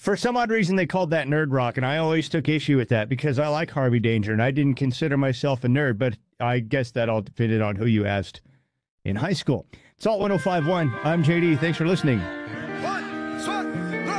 For some odd reason, they called that nerd rock, and I always took issue with that because I like Harvey Danger, and I didn't consider myself a nerd, but I guess that all depended on who you asked in high school. It's Alt 1051. I'm JD. Thanks for listening.